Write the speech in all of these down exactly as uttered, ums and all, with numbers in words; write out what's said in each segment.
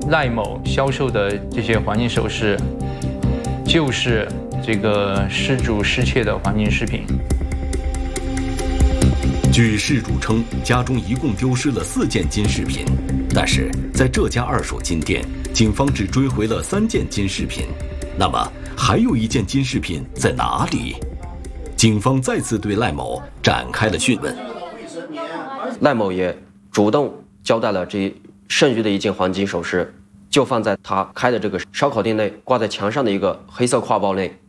赖某销售的这些黄金首饰，就是这个失主失窃的黄金饰品。 据事主称，家中一共丢失了四件金饰品，但是在这家二手金店，警方只追回了三件金饰品。那么，还有一件金饰品在哪里？警方再次对赖某展开了讯问。 赖某也主动交代了这剩余的一件黄金首饰，就放在他开的这个烧烤店内挂在墙上的一个黑色挎包内。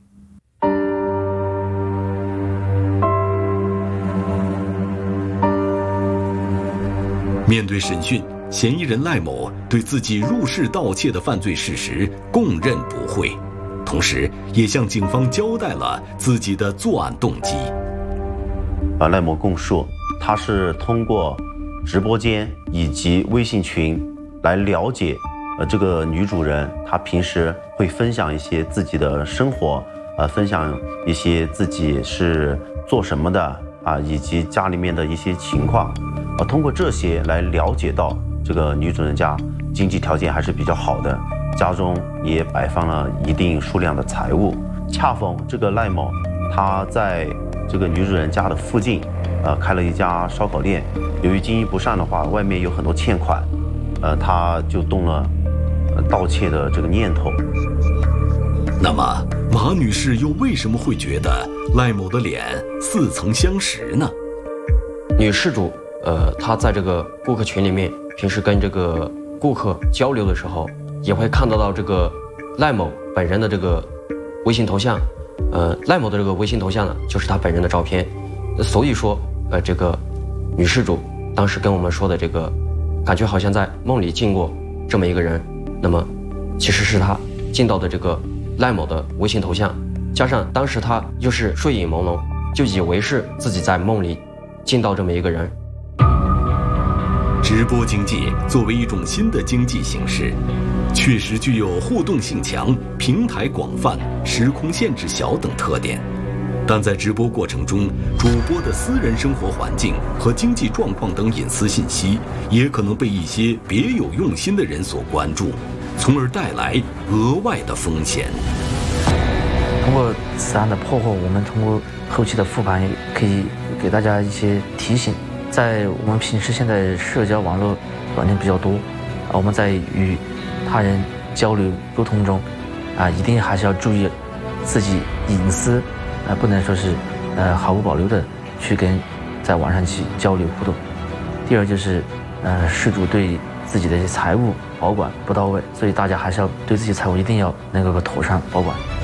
面对审讯，嫌疑人赖某对自己入室盗窃的犯罪事实供认不讳，同时也向警方交代了自己的作案动机。 啊，赖某供述，他是通过直播间以及微信群来了解，呃，这个女主人她平时会分享一些自己的生活，呃，分享一些自己是做什么的啊，以及家里面的一些情况。呃，通过这些来了解到这个女主人家经济条件还是比较好的，家中也摆放了一定数量的财物。恰逢这个赖某他在这个女主人家的附近，呃，开了一家烧烤店。由于经营不善的话，外面有很多欠款，呃，他就动了呃盗窃的这个念头。 那么，马女士又为什么会觉得赖某的脸似曾相识呢？ 女事主，呃，她在这个顾客群里面，平时跟这个顾客交流的时候，也会看得到这个赖某本人的这个微信头像。呃，赖某的这个微信头像呢，就是他本人的照片。所以说，呃，这个女事主当时跟我们说的这个，感觉好像在梦里见过这么一个人，那么其实是他见到的这个赖某的微信头像，加上当时他又是睡眼朦胧，就以为是自己在梦里见到这么一个人。 直播经济作为一种新的经济形式，确实具有互动性强、平台广泛、时空限制小等特点。但在直播过程中，主播的私人生活环境和经济状况等隐私信息，也可能被一些别有用心的人所关注，从而带来额外的风险。 通过此案的破获，我们通过后期的复盘，也可以给大家一些提醒。在我们平时现在社交网络软件比较多，啊，我们在与他人交流沟通中，啊，一定还是要注意自己隐私，啊，不能说是呃毫无保留的去跟在网上去交流互动。第二就是，呃，事主对自己的财务保管不到位，所以大家还是要对自己财务一定要能够妥善保管。